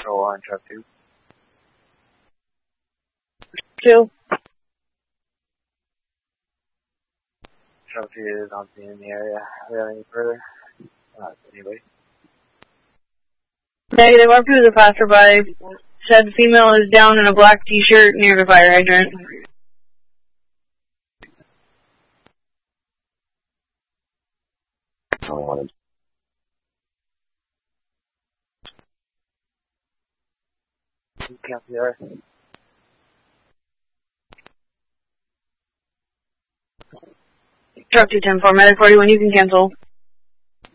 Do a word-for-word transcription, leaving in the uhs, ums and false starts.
Control on truck two. Two. Truck two is not in the area. Are there any further? Not anybody. Negative, R two is a passerby. Said female is down in a black t-shirt near the fire hydrant. Only one. Cancel the R. Truck two ten four, medic forty-one, you can cancel.